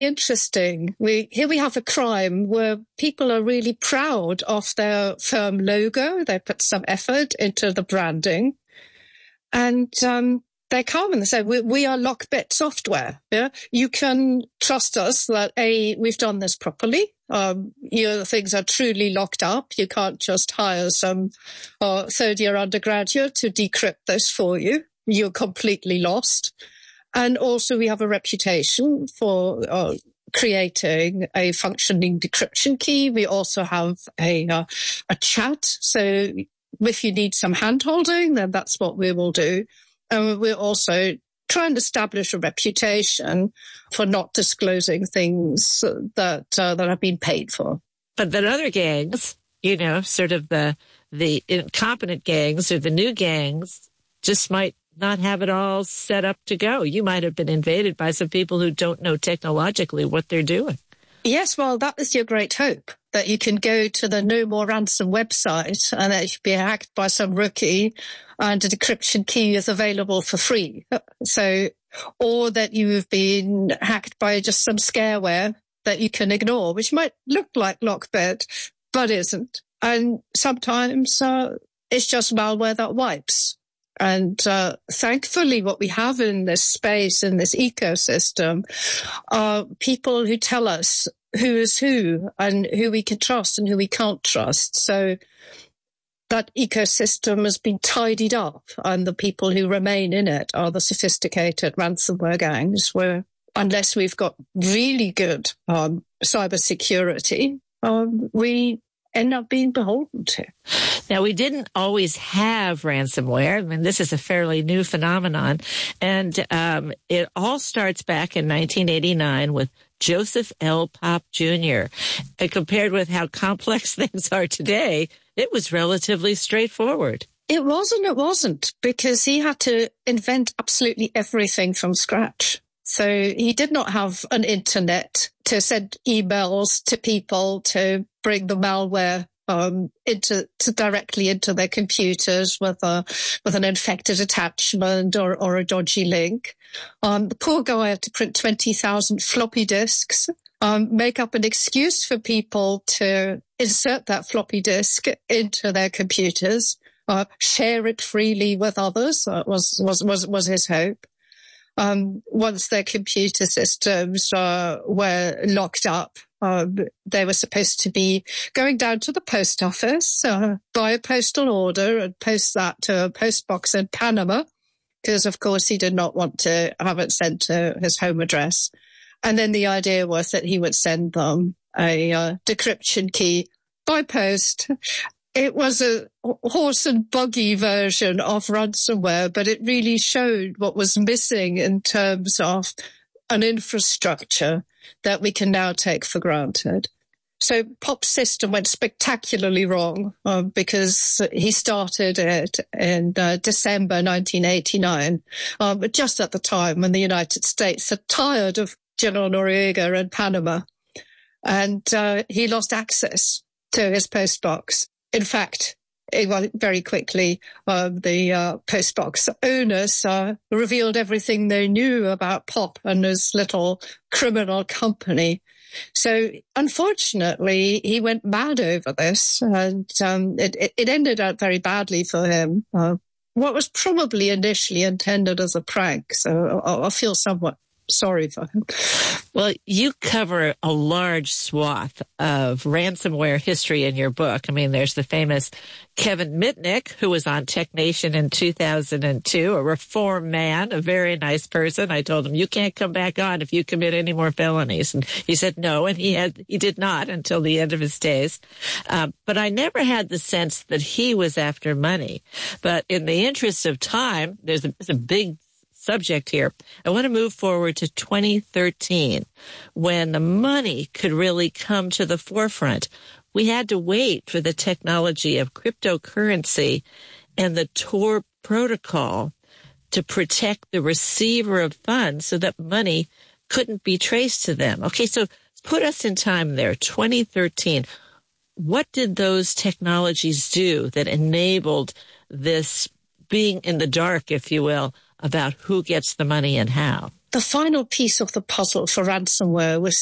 interesting. Here we have a crime where people are really proud of their firm logo. They put some effort into the branding. And they come and they say, we are Lockbit software. Yeah? You can trust us that, we've done this properly. Your things are truly locked up. You can't just hire some third-year undergraduate to decrypt this for you. You're completely lost. And also we have a reputation for creating a functioning decryption key. We also have a chat. So if you need some hand-holding, then that's what we will do. And we're also trying to establish a reputation for not disclosing things that have been paid for. But then other gangs, sort of the incompetent gangs or the new gangs just might not have it all set up to go. You might have been invaded by some people who don't know technologically what they're doing. Yes, well, that is your great hope, that you can go to the No More Ransom website and that you be hacked by some rookie and a decryption key is available for free. So, or that you have been hacked by just some scareware that you can ignore, which might look like Lockbit, but isn't. And sometimes it's just malware that wipes. And thankfully, what we have in this space, in this ecosystem, are people who tell us who is who and who we can trust and who we can't trust. So that ecosystem has been tidied up, and the people who remain in it are the sophisticated ransomware gangs, where unless we've got really good cybersecurity, we end up being beholden to. Now, we didn't always have ransomware. I mean, this is a fairly new phenomenon. And it all starts back in 1989 with Joseph L. Popp Jr. And compared with how complex things are today, it was relatively straightforward. It was and it wasn't, because he had to invent absolutely everything from scratch. So he did not have an internet to send emails to people to bring the malware directly into their computers with an infected attachment or a dodgy link. The poor guy had to print 20,000 floppy disks, make up an excuse for people to insert that floppy disk into their computers, share it freely with others. Was his hope. Once their computer systems were locked up, they were supposed to be going down to the post office, buy a postal order and post that to a post box in Panama, because of course he did not want to have it sent to his home address. And then the idea was that he would send them a decryption key by post. It was a horse and buggy version of ransomware, but it really showed what was missing in terms of an infrastructure that we can now take for granted. So Popp's system went spectacularly wrong because he started it in December 1989, but just at the time when the United States had tired of General Noriega in Panama, and he lost access to his postbox. In fact, very quickly, the postbox owners revealed everything they knew about Popp and his little criminal company. So, unfortunately, he went mad over this, and it ended out very badly for him. What was probably initially intended as a prank, so I feel somewhat sorry for him. Well, you cover a large swath of ransomware history in your book. I mean, there's the famous Kevin Mitnick, who was on Tech Nation in 2002, a reform man, a very nice person. I told him, you can't come back on if you commit any more felonies. And he said no, and he did not until the end of his days. But I never had the sense that he was after money. But in the interest of time, there's a big subject here. I want to move forward to 2013, when the money could really come to the forefront. We had to wait for the technology of cryptocurrency and the Tor protocol to protect the receiver of funds so that money couldn't be traced to them. Okay, so put us in time there, 2013. What did those technologies do that enabled this being in the dark, if you will, about who gets the money and how? the final piece of the puzzle for ransomware was